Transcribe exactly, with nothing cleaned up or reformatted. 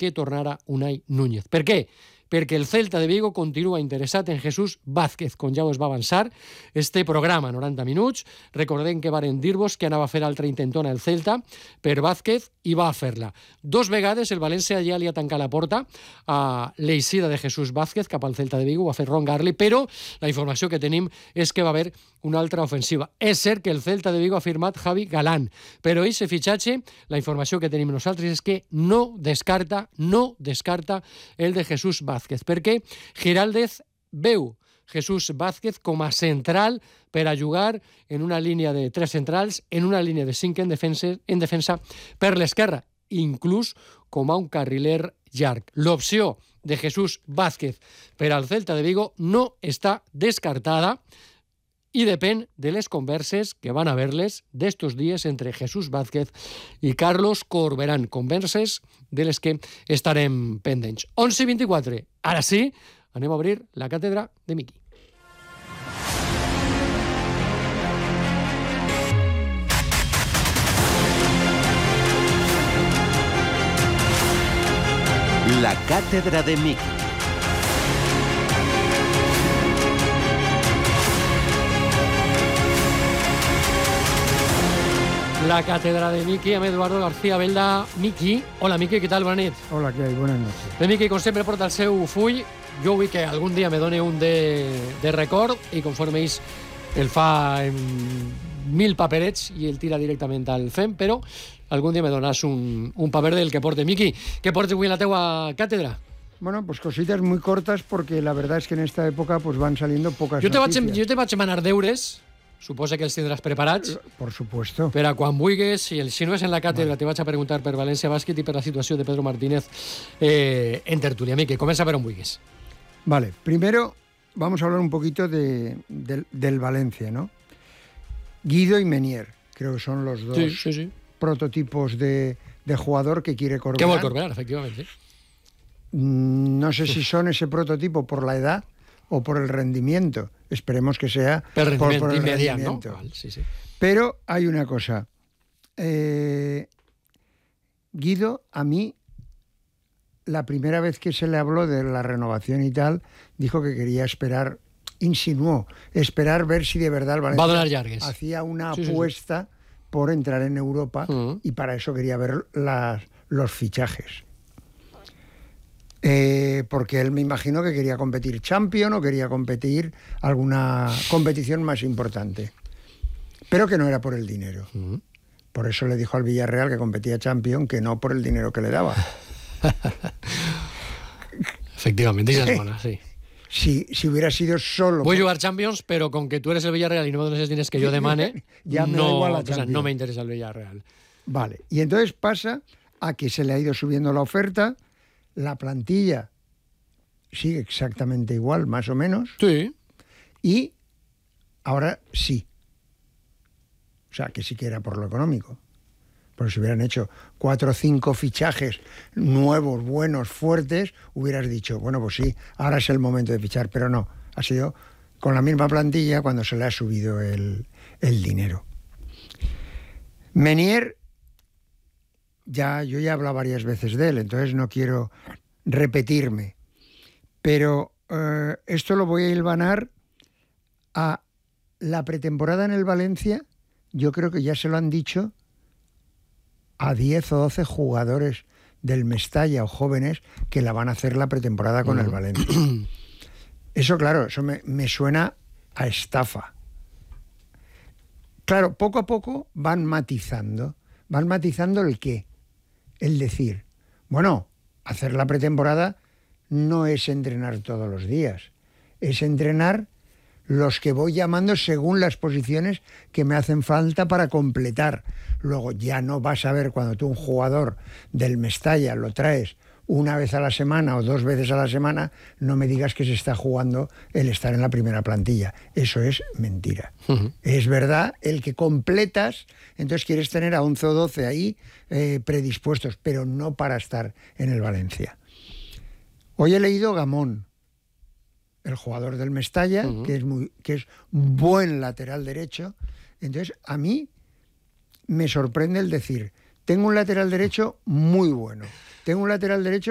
que tornara Unai Núñez. Per què? Perquè el Celta de Vigo continua interessat en Jesús Vázquez, com ja us va avançar este programa, noranta minuts. Recordem que varen dir-vos que anava a fer altra intentona el Celta per Vázquez i va fer-la. Dos vegades el València ja li ha tancat la porta a l'eixida de Jesús Vázquez cap al Celta de Vigo, ho va fer Ron Garley, però la informació que tenim és que va haver una altra ofensiva. És cert que el Celta de Vigo ha firmat Javi Galán, però aquest fitxatge, la informació que tenim nosaltres és que no descarta, no descarta el de Jesús Vázquez. Perquè Giraldez veu Jesús Vázquez com a central per a jugar en una línia de tres centrals, en una línia de cinc en defensa, en defensa per l'esquerra, inclús com a un carriler llarg. L'opció de Jesús Vázquez per al Celta de Vigo no està descartada i depèn de les converses que van haver-les d'estos dies entre Jesús Vázquez i Carlos Corberán. Converses de les que estarem pendents. onze i vint-i-quatre. Ara sí, anem a obrir la càtedra de Miqui. La càtedra de Miqui. La càtedra de Miqui amb Eduardo García Belda. Miqui, hola Miqui, què tal? Bona nit. Hola, què hay? Buenas noches. El Miqui, com sempre, porta el seu full. Jo vull que algun dia me doni un de, de record i conforme ells el fa en mil paperets i el tira directament al F E M, però algun dia me donas un, un paper del que porte. Miqui, què portes avui en la teua càtedra? Bueno, pues cositas muy cortas porque la verdad es que en esta época pues van saliendo pocas jo te noticias. Vaig, jo te vaig demanar deures. Suposa que els tindràs preparats. Por supuesto. Per a quan vulguis, si, el, si no és en la càtedra, vale. Te vaig a preguntar per València Bàsquet i per la situació de Pedro Martínez eh, en tertulia. Miqui, comença per on vulguis. Vale, primero vamos a hablar un poquito de, de, del Valencia, ¿no? Guido y Menier, creo que son los dos sí, sí, sí. prototipos de, de jugador que quiere Corberán. Que vol Corberán, efectivamente. No sé si son ese prototipo por la edad o por el rendimiento. Esperemos que sea per rendiment, por, por el immediat, rendimiento. ¿no? Val, sí, sí. Pero hay una cosa. Eh, Guido, a mí, la primera vez que se le habló de la renovación y tal, dijo que quería esperar, insinuó, esperar ver si de verdad el Valencia hacía una sí, apuesta sí, sí. por entrar en Europa uh-huh. y para eso quería ver las, los fichajes. Eh, porque él me imagino que quería competir Champions o quería competir alguna competición más importante, pero que no era por el dinero. Uh-huh. Por eso le dijo al Villarreal que competía Champions, que no por el dinero que le daba. Efectivamente, esa es buena, sí. Si, si hubiera sido solo... Voy a jugar Champions, pero con que tú eres el Villarreal y no me dones los diners que yo demane, ya me no, da igual la o sea, no me interesa el Villarreal. Vale, y entonces pasa a que se le ha ido subiendo la oferta. La plantilla sigue exactamente igual, más o menos. Sí. Y ahora sí. O sea, que sí que era por lo económico. Porque si hubieran hecho cuatro o cinco fichajes nuevos, buenos, fuertes, hubieras dicho, bueno, pues sí, ahora es el momento de fichar. Pero no, ha sido con la misma plantilla cuando se le ha subido el, el dinero. Menier... Ya, yo ya he hablado varias veces de él, entonces no quiero repetirme. Pero eh, esto lo voy a hilvanar a la pretemporada en el Valencia. Yo creo que ya se lo han dicho a diez o doce jugadores del Mestalla o jóvenes que la van a hacer la pretemporada con uh-huh. el Valencia. Eso, claro, eso me, me suena a estafa. Claro, poco a poco van matizando. Van matizando el qué. El decir, bueno, hacer la pretemporada no es entrenar todos los días, es entrenar los que voy llamando según las posiciones que me hacen falta para completar. Luego ya no vas a ver cuando tú un jugador del Mestalla lo traes una vez a la semana o dos veces a la semana, no me digas que se está jugando el estar en la primera plantilla. Eso es mentira. Uh-huh. Es verdad, el que completas, entonces quieres tener a once o doce ahí eh, predispuestos, pero no para estar en el Valencia. Hoy he leído Gamón, el jugador del Mestalla, uh-huh. que es muy, que es buen lateral derecho. Entonces, a mí me sorprende el decir, tengo un lateral derecho muy bueno, tengo un lateral derecho